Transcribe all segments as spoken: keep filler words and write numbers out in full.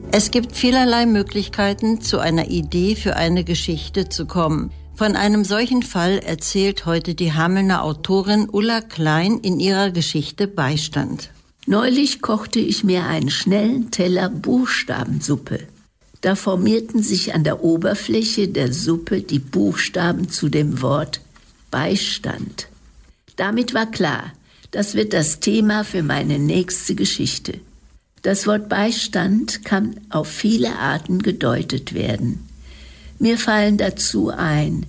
Es gibt vielerlei Möglichkeiten, zu einer Idee für eine Geschichte zu kommen. Von einem solchen Fall erzählt heute die Hamelner Autorin Ulla Klein in ihrer Geschichte Beistand. Neulich kochte ich mir einen schnellen Teller Buchstabensuppe. Da formierten sich an der Oberfläche der Suppe die Buchstaben zu dem Wort Beistand. Damit war klar, das wird das Thema für meine nächste Geschichte. Das Wort Beistand kann auf viele Arten gedeutet werden. Mir fallen dazu ein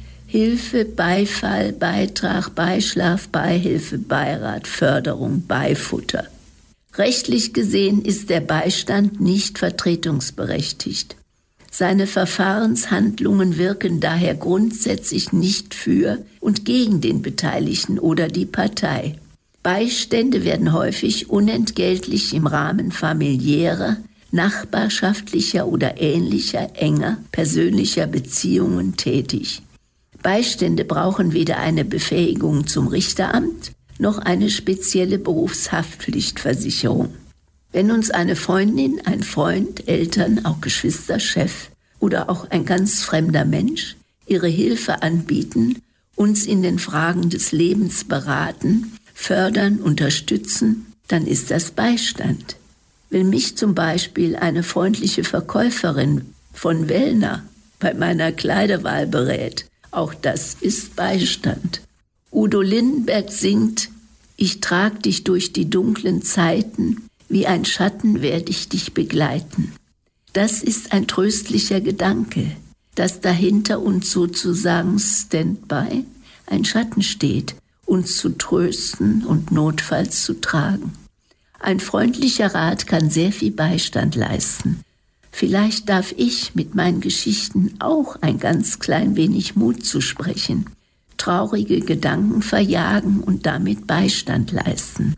Hilfe, Beifall, Beitrag, Beischlaf, Beihilfe, Beirat, Förderung, Beifutter. Rechtlich gesehen ist der Beistand nicht vertretungsberechtigt. Seine Verfahrenshandlungen wirken daher grundsätzlich nicht für und gegen den Beteiligten oder die Partei. Beistände werden häufig unentgeltlich im Rahmen familiärer, nachbarschaftlicher oder ähnlicher enger persönlicher Beziehungen tätig. Beistände brauchen weder eine Befähigung zum Richteramt noch eine spezielle Berufshaftpflichtversicherung. Wenn uns eine Freundin, ein Freund, Eltern, auch Geschwister, Chef oder auch ein ganz fremder Mensch ihre Hilfe anbieten, uns in den Fragen des Lebens beraten, fördern, unterstützen, dann ist das Beistand. Wenn mich zum Beispiel eine freundliche Verkäuferin von Wellner bei meiner Kleiderwahl berät, auch das ist Beistand. Udo Lindenberg singt: Ich trag dich durch die dunklen Zeiten, wie ein Schatten werde ich dich begleiten. Das ist ein tröstlicher Gedanke, dass dahinter uns sozusagen Standby ein Schatten steht, uns zu trösten und notfalls zu tragen. Ein freundlicher Rat kann sehr viel Beistand leisten. Vielleicht darf ich mit meinen Geschichten auch ein ganz klein wenig Mut zusprechen, traurige Gedanken verjagen und damit Beistand leisten.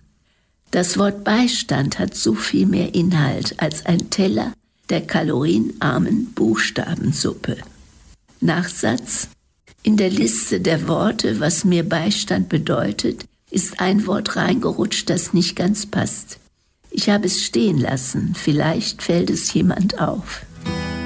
Das Wort Beistand hat so viel mehr Inhalt als ein Teller der kalorienarmen Buchstabensuppe. Nachsatz: In der Liste der Worte, was mir Beistand bedeutet, ist ein Wort reingerutscht, das nicht ganz passt. Ich habe es stehen lassen, vielleicht fällt es jemand auf.